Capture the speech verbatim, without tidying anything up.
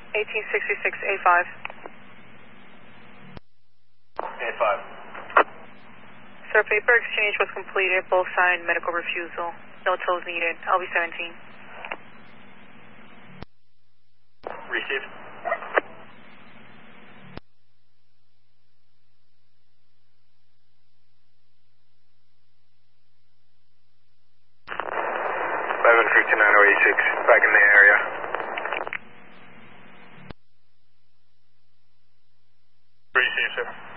eighteen sixty-six A five. A five. Sir, paper exchange was completed. Both signed medical refusal. No tows needed. L V seventeen. Received. eleven fifty-nine oh eighty-six, back in the area. Received, sir.